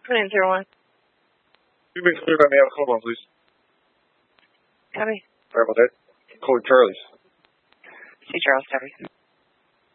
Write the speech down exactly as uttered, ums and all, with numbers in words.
nine zero one. You've been cleared by me. Have a call on, please. Copy. Sorry about that. Code Charlie's. See Charles, copy.